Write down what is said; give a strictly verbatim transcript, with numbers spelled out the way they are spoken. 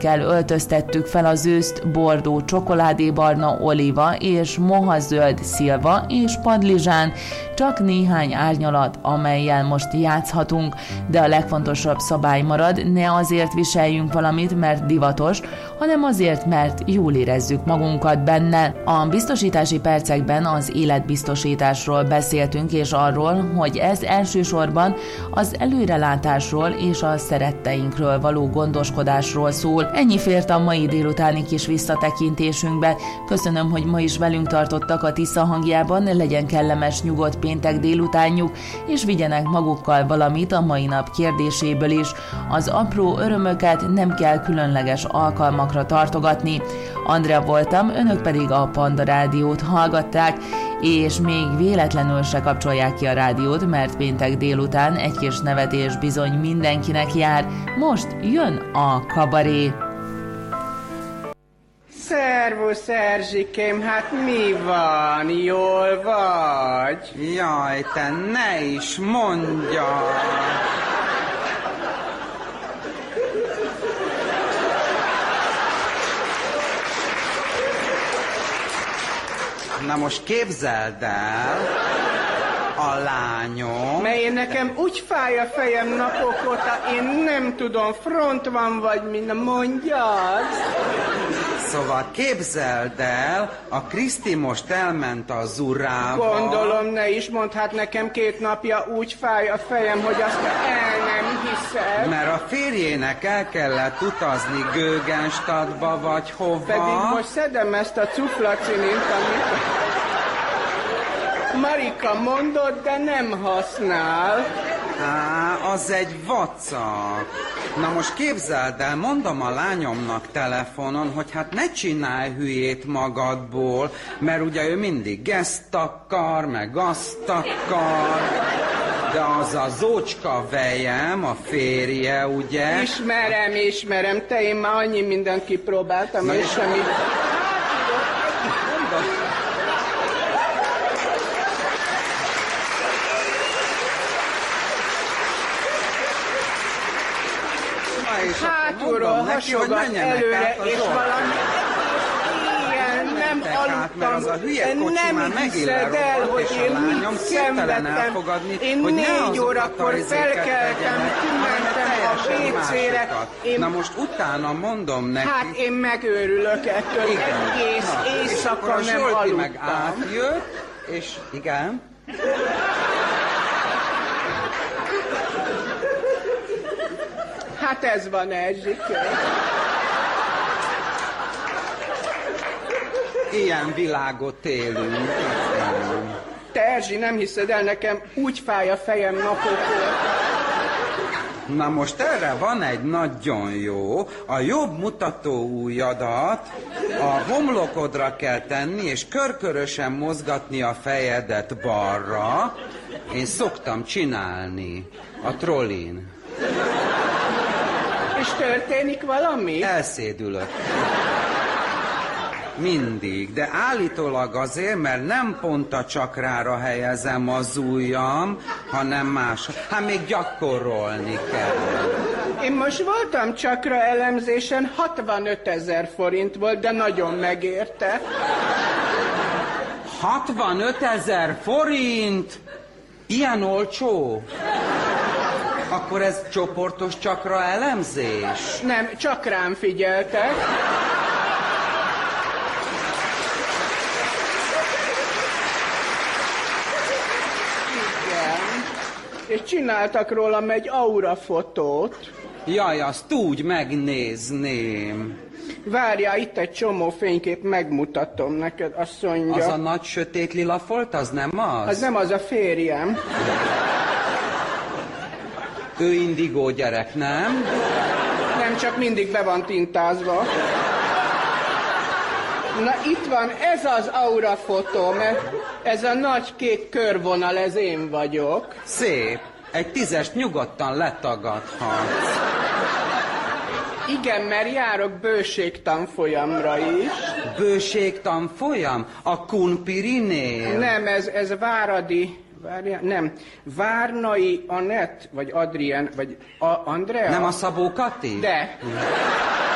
színekkel öltöztettük fel az őszt, bordó, csokoládébarna, oliva és mohazöld szilva és padlizsán, csak néhány árnyalat, amellyel most játszhatunk, de a legfontosabb szabály marad, ne azért viseljünk valamit, mert divatos, hanem azért, mert jól érezzük magunkat benne. A biztosítási percekben az életbiztosításról beszéltünk, és arról, hogy ez elsősorban az előrelátásról és a szeretteinkről való gondoskodásról szól. Ennyi fért a mai délutáni kis visszatekintésünkbe. Köszönöm, hogy ma is velünk tartottak a Tisza hangjában, legyen kellemes, nyugodt péntek délutánjuk, és vigyenek magukkal valamit a mai nap kérdéséből is. Az apró örömöket nem kell különleges alkalmakra tartogatni. Andrea voltam, önök pedig a Panda Rádiót hallgatták, és még véletlenül se kapcsolják ki a rádiót, mert péntek délután egy kis nevetés bizony mindenkinek jár. Most jön a kabaré. Szervusz, Erzsikém, hát mi van? Jól vagy? Jaj, te ne is mondja! Na most képzeld el, a lányom... Mert én nekem úgy fáj a fejem napok óta, én nem tudom, front van vagy mi, na mondjad. Szóval képzeld el, a Kriszti most elment a Zurával. Gondolom, ne is mondd, hát nekem két napja úgy fáj a fejem, hogy azt el nem hiszed. Mert a férjének el kellett utazni Gögenstadtba, vagy hova. Pedig most szedem ezt a cuflacinint, amit... Marika mondott, de nem használ. Á, az egy vacak. Na most képzeld el, mondom a lányomnak telefonon, hogy hát ne csinálj hülyét magadból, mert ugye ő mindig ezt akar, meg azt akar, de az a Zócska vejem, a férje, ugye? Ismerem, ismerem, te én már annyi mindent kipróbáltam, na és semmit... Hátulról hasogat előre, és valami... Ilyen, nem aludtam, nem hiszed el, hogy én mit szenvedtem. Én négy órakor felkeltem, kimentem a vécére. Na most utána mondom neki... Hát én megőrülök ettől, egész éjszaka nem aludtam. Meg átjött, és igen... Hát ez van, Erzsikő. Ilyen világot élünk. Te, Erzsi, nem hiszed el, nekem úgy fáj a fejem napokról. Na most erre van egy nagyon jó. A jobb mutatóujjadat a homlokodra kell tenni, és körkörösen mozgatni a fejedet balra. Én szoktam csinálni a trollin. És történik valami? Elszédülök. Mindig, de állítólag azért, mert nem pont a csakrára helyezem az ujjam, hanem más. Hát még gyakorolni kell. Én most voltam csakra elemzésen, hatvanöt ezer forint volt, de nagyon megérte. hatvanöt ezer forint? Ilyen olcsó? Akkor ez csoportos csakra elemzés? Nem, csak rám figyeltek. Igen. És csináltak rólam egy aura fotót. Jaj, azt úgy megnézném. Várjál, itt egy csomó fénykép, megmutatom neked, azt mondja. Az a nagy sötét lila folt, az nem az? Az nem az, a férjem. Ő indigó gyerek, nem? Nem, csak mindig be van tintázva. Na itt van, ez az aura fotó, mert ez a nagy kék körvonal, ez én vagyok. Szép. Egy tízest nyugodtan letagadhatsz. Igen, mert járok bőségtanfolyamra is. Bőségtanfolyam? A Kunpirinél? Nem, ez, ez Váradi... Várjál, nem. Várnai Anett, vagy Adrien, vagy a Andrea? Nem a Szabó Kati? De.